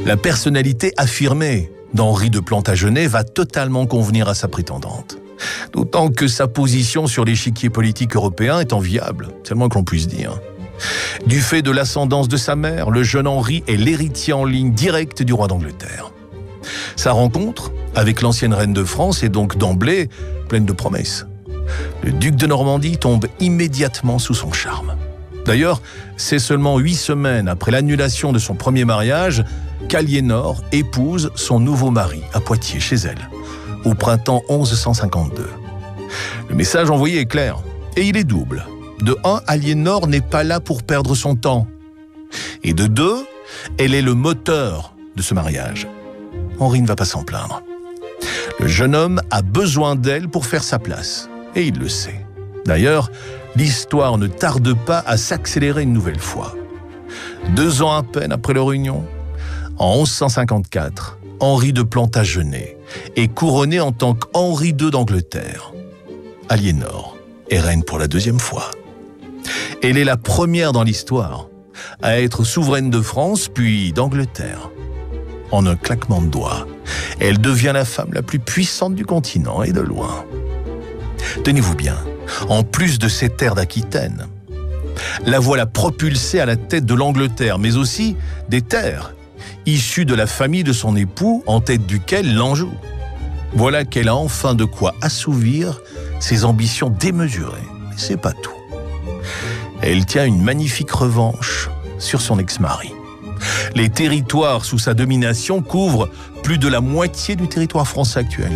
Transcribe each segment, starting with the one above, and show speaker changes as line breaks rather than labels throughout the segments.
La personnalité affirmée d'Henri de Plantagenet va totalement convenir à sa prétendante. D'autant que sa position sur l'échiquier politique européen est enviable, c'est le moins que l'on puisse dire. Du fait de l'ascendance de sa mère, le jeune Henri est l'héritier en ligne directe du roi d'Angleterre. Sa rencontre avec l'ancienne reine de France est donc d'emblée pleine de promesses. Le duc de Normandie tombe immédiatement sous son charme. D'ailleurs, c'est seulement 8 semaines après l'annulation de son premier mariage qu'Aliénor épouse son nouveau mari à Poitiers, chez elle, au printemps 1152. Le message envoyé est clair, et il est double. De 1, Aliénor n'est pas là pour perdre son temps. Et de 2, elle est le moteur de ce mariage. Henri ne va pas s'en plaindre. Le jeune homme a besoin d'elle pour faire sa place, et il le sait. D'ailleurs, l'histoire ne tarde pas à s'accélérer une nouvelle fois. 2 ans à peine après leur union, en 1154, Henri de Plantagenet est couronné en tant qu'Henri II d'Angleterre. Aliénor est reine pour la 2e fois. Elle est la première dans l'histoire à être souveraine de France puis d'Angleterre. En un claquement de doigts, elle devient la femme la plus puissante du continent et de loin. Tenez-vous bien, en plus de ses terres d'Aquitaine, la voilà propulsée à la tête de l'Angleterre, mais aussi des terres issues de la famille de son époux, en tête duquel l'Anjou. Voilà qu'elle a enfin de quoi assouvir ses ambitions démesurées. Mais c'est pas tout. Elle tient une magnifique revanche sur son ex-mari. Les territoires sous sa domination couvrent plus de la moitié du territoire français actuel.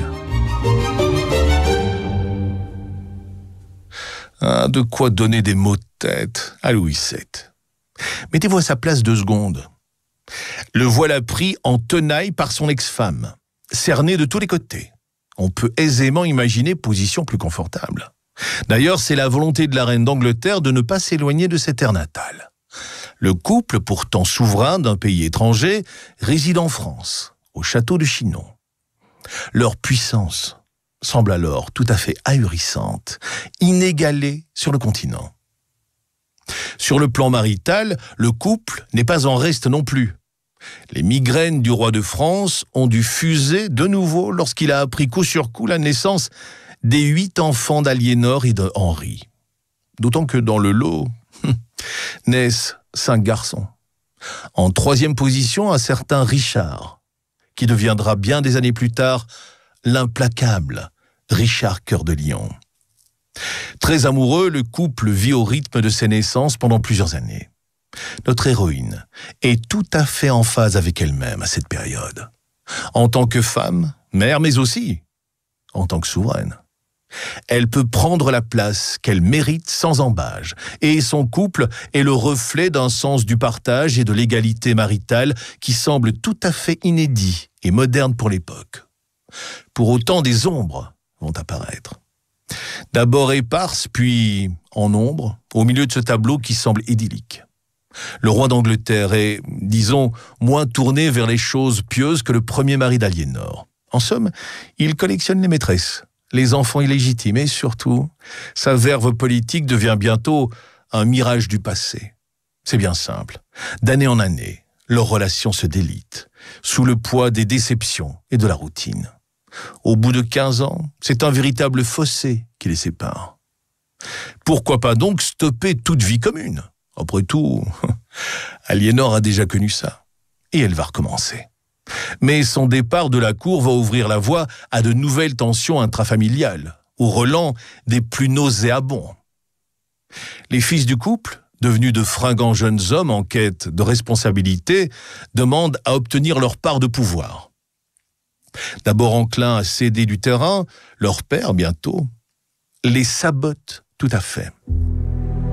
De quoi donner des maux de tête à Louis VII. Mettez-vous à sa place 2 secondes. Le voilà pris en tenaille par son ex-femme, cerné de tous les côtés. On peut aisément imaginer position plus confortable. D'ailleurs, c'est la volonté de la reine d'Angleterre de ne pas s'éloigner de ses terres natales. Le couple, pourtant souverain d'un pays étranger, réside en France, au château de Chinon. Leur puissance semble alors tout à fait ahurissante, inégalée sur le continent. Sur le plan marital, le couple n'est pas en reste non plus. Les migraines du roi de France ont dû fuser de nouveau lorsqu'il a appris coup sur coup la naissance des 8 enfants d'Aliénor et de Henri. D'autant que dans le lot naissent 5 garçons. En 3e position, un certain Richard, qui deviendra bien des années plus tard l'implacable Richard Cœur de Lion. Très amoureux, le couple vit au rythme de ses naissances pendant plusieurs années. Notre héroïne est tout à fait en phase avec elle-même à cette période. En tant que femme, mère, mais aussi en tant que souveraine. Elle peut prendre la place qu'elle mérite sans embâge, et son couple est le reflet d'un sens du partage et de l'égalité maritale qui semble tout à fait inédit et moderne pour l'époque. Pour autant, des ombres vont apparaître. D'abord éparses, puis en ombre, au milieu de ce tableau qui semble idyllique. Le roi d'Angleterre est, disons, moins tourné vers les choses pieuses que le premier mari d'Aliénor. En somme, il collectionne les maîtresses, les enfants illégitimes et surtout, sa verve politique devient bientôt un mirage du passé. C'est bien simple. D'année en année, leurs relations se délitent, sous le poids des déceptions et de la routine. Au bout de 15 ans, c'est un véritable fossé qui les sépare. Pourquoi pas donc stopper toute vie commune ? Après tout, Aliénor a déjà connu ça. Et elle va recommencer. Mais son départ de la cour va ouvrir la voie à de nouvelles tensions intrafamiliales, au relent des plus nauséabonds. Les fils du couple, devenus de fringants jeunes hommes en quête de responsabilité, demandent à obtenir leur part de pouvoir. D'abord enclins à céder du terrain, leur père, bientôt, les sabote tout à fait.